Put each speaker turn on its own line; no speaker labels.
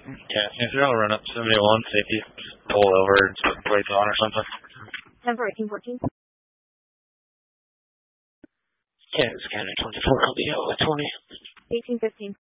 Yeah, if you're gonna run up 71, see if you pull over and put the plates on or something.
10 for 1814.
Yeah, it's kind of 24 LDO at 20.
1815.